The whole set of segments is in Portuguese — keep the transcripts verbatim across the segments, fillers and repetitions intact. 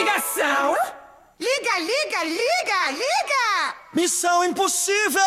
ligação! Liga, liga, liga, liga! Missão Impossível!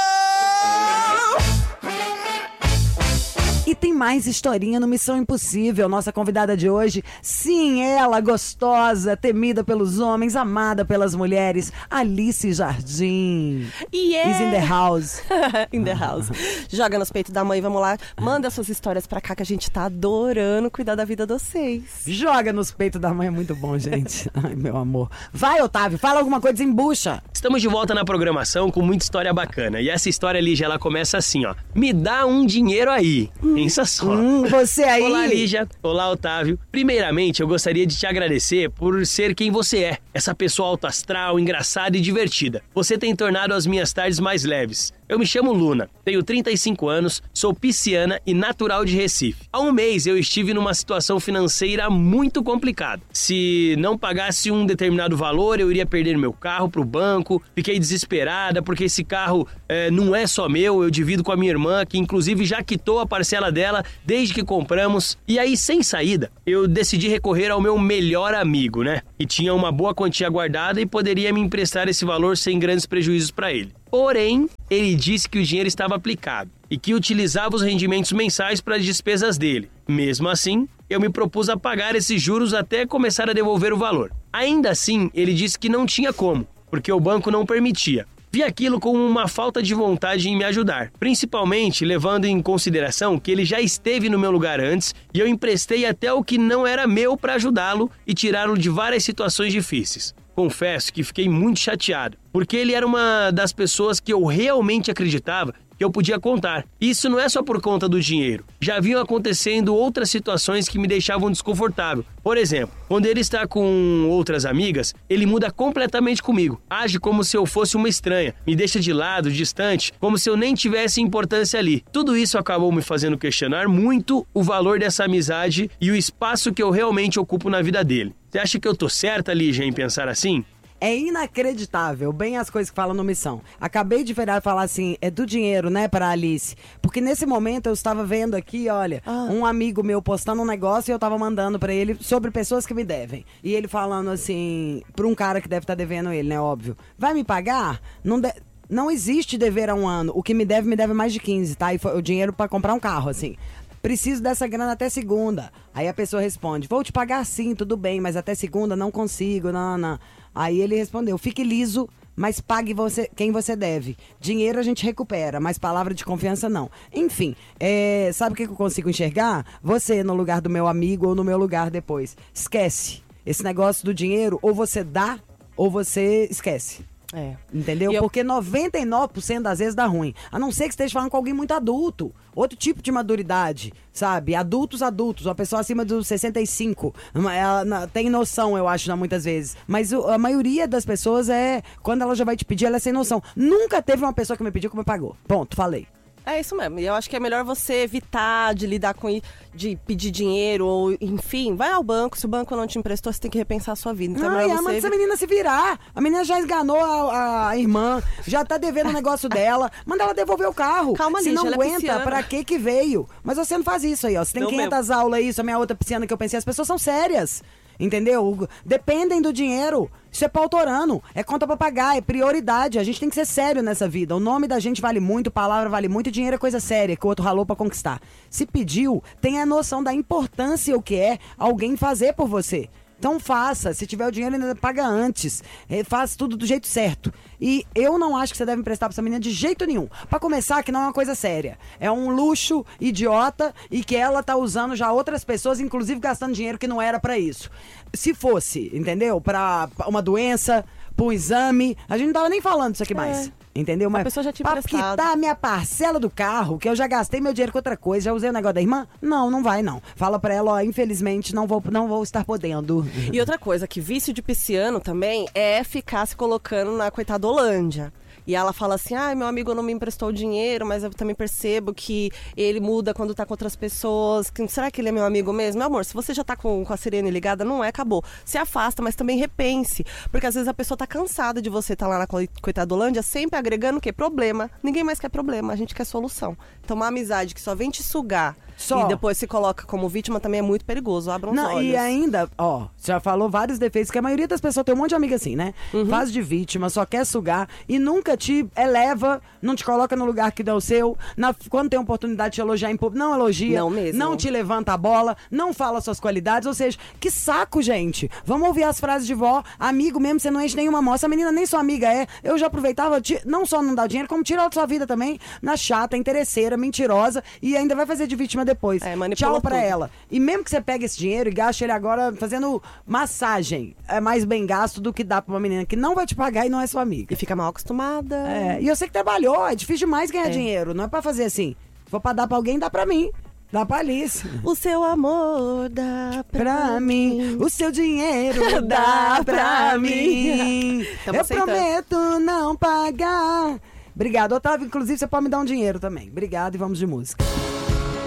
E tem mais historinha no Missão Impossível. Nossa convidada de hoje, sim, ela, gostosa, temida pelos homens, amada pelas mulheres, Alice Jardim. Yeah. Is in the house. In the house. Joga nos peitos da mãe, vamos lá. Manda suas histórias pra cá que a gente tá adorando cuidar da vida de vocês. Joga nos peitos da mãe é muito bom, gente. Ai, meu amor. Vai, Otávio, fala alguma coisa, desembucha. Estamos de volta na programação com muita história bacana. E essa história, Lígia, ela começa assim, ó. Me dá um dinheiro aí. Pensa só. Hum, você aí. Olá, Lígia. Olá, Otávio. Primeiramente, eu gostaria de te agradecer por ser quem você é. Essa pessoa alto astral, engraçada e divertida. Você tem tornado as minhas tardes mais leves. Eu me chamo Luna, tenho trinta e cinco anos, sou pisciana e natural de Recife. Há um mês eu estive numa situação financeira muito complicada. Se não pagasse um determinado valor, eu iria perder meu carro pro banco. Fiquei desesperada porque esse carro é, não é só meu, eu divido com a minha irmã, que inclusive já quitou a parcela dela desde que compramos. E aí, sem saída, eu decidi recorrer ao meu melhor amigo, né? Que tinha uma boa quantia guardada e poderia me emprestar esse valor sem grandes prejuízos para ele. Porém, ele disse que o dinheiro estava aplicado e que utilizava os rendimentos mensais para as despesas dele. Mesmo assim, eu me propus a pagar esses juros até começar a devolver o valor. Ainda assim, ele disse que não tinha como, porque o banco não permitia. Vi aquilo como uma falta de vontade em me ajudar, principalmente levando em consideração que ele já esteve no meu lugar antes e eu emprestei até o que não era meu para ajudá-lo e tirá-lo de várias situações difíceis. Confesso que fiquei muito chateado, porque ele era uma das pessoas que eu realmente acreditava que eu podia contar. Isso não é só por conta do dinheiro. Já vinham acontecendo outras situações que me deixavam desconfortável. Por exemplo, quando ele está com outras amigas, ele muda completamente comigo. Age como se eu fosse uma estranha, me deixa de lado, distante, como se eu nem tivesse importância ali. Tudo isso acabou me fazendo questionar muito o valor dessa amizade e o espaço que eu realmente ocupo na vida dele. Você acha que eu tô certa, Lígia, em pensar assim? É inacreditável, bem as coisas que falam no Missão. Acabei de virar e falar assim, é do dinheiro, né, pra Alice. Porque nesse momento eu estava vendo aqui, olha, ah. um amigo meu postando um negócio e eu tava mandando pra ele sobre pessoas que me devem. E ele falando assim, pra um cara que deve estar devendo ele, né, óbvio. Vai me pagar? Não de... Não existe dever a um ano. O que me deve, me deve mais de quinze, tá? E foi o dinheiro pra comprar um carro, assim. Preciso dessa grana até segunda. Aí a pessoa responde, vou te pagar sim, tudo bem, mas até segunda não consigo, não, não. Aí ele respondeu, fique liso, mas pague você, quem você deve. Dinheiro a gente recupera, mas palavra de confiança não. Enfim, é, sabe o que eu consigo enxergar? Você no lugar do meu amigo ou no meu lugar depois. Esquece. Esse negócio do dinheiro, ou você dá, ou você esquece. É. Entendeu? Eu... Porque noventa e nove por cento das vezes dá ruim. A não ser que esteja falando com alguém muito adulto. Outro tipo de maturidade, sabe? Adultos, adultos. Uma pessoa acima dos sessenta e cinco. Ela tem noção, eu acho, muitas vezes. Mas a maioria das pessoas é... Quando ela já vai te pedir, ela é sem noção. Nunca teve uma pessoa que me pediu que me pagou. Ponto, falei. É isso mesmo, e eu acho que é melhor você evitar de lidar com isso, de pedir dinheiro, ou enfim, vai ao banco, se o banco não te emprestou, você tem que repensar a sua vida. Então Ai, é manda você... essa menina se virar. A menina já esganou a, a irmã, já tá devendo o negócio dela, manda ela devolver o carro. Calma, se Lígia, não ela é aguenta, pisciana. pra que que veio? Mas você não faz isso aí, ó. Você tem Não quinhentas aulas aí, isso é a minha outra pisciana que eu pensei, as pessoas são sérias. Entendeu? Dependem do dinheiro. Isso é pautorano, é conta pra pagar, é prioridade. A gente tem que ser sério nessa vida. O nome da gente vale muito, palavra vale muito, dinheiro é coisa séria que o outro ralou pra conquistar. Se pediu, tenha a noção da importância o que é alguém fazer por você. Então faça, se tiver o dinheiro ainda paga antes, é, faz tudo do jeito certo. E eu não acho que você deve emprestar pra essa menina de jeito nenhum. Pra começar, que não é uma coisa séria. É um luxo idiota e que ela tá usando já outras pessoas, inclusive gastando dinheiro que não era pra isso. Se fosse, entendeu? Pra uma doença, pra um exame, a gente não tava nem falando isso aqui mais. É. Entendeu? Mas a pessoa já tinha pra emprestado. quitar a minha parcela do carro, que eu já gastei meu dinheiro com outra coisa, já usei o negócio da irmã? Não, não vai não. Fala pra ela, ó, infelizmente não vou, não vou estar podendo. E outra coisa, que vício de pisciano também é ficar se colocando na coitadolândia. E ela fala assim, ah, meu amigo não me emprestou dinheiro, mas eu também percebo que ele muda quando tá com outras pessoas. Será que ele é meu amigo mesmo? Meu amor, se você já tá com, com a sirene ligada, não é, acabou. Se afasta, mas também repense. Porque às vezes a pessoa tá cansada de você estar tá lá na coitadolândia, sempre agregando o quê? Problema. Ninguém mais quer problema, a gente quer solução. Então uma amizade que só vem te sugar Só. E depois se coloca como vítima também é muito perigoso, abram os Não, olhos. e ainda, ó, já falou vários defeitos, que a maioria das pessoas tem um monte de amiga assim, né? Uhum. Faz de vítima, só quer sugar e nunca te eleva, não te coloca no lugar que dá o seu. Na, quando tem oportunidade de te elogiar em público, não elogia. Não mesmo. Não te levanta a bola, não fala suas qualidades. Ou seja, que saco, gente. Vamos ouvir as frases de vó. Amigo mesmo, você não enche nenhuma mão. Essa menina nem sua amiga é. Eu já aproveitava, ti- não só não dar o dinheiro, como tirar da sua vida também. Na chata, interesseira, mentirosa. E ainda vai fazer de vítima depois. É, manipula Tchau pra tudo. ela. E mesmo que você pegue esse dinheiro e gaste ele agora fazendo massagem, é mais bem gasto do que dá pra uma menina que não vai te pagar e não é sua amiga. E fica mal acostumada. É, e eu sei que trabalhou, é difícil demais ganhar dinheiro. Não é pra fazer assim. Se for pra dar pra alguém, dá pra mim. Dá pra Alice. O seu amor dá pra, Pra mim, o seu dinheiro dá pra mim. Tamo Eu aceitando. prometo não pagar. Obrigado, Otávio. Inclusive, você pode me dar um dinheiro também. Obrigado e vamos de música.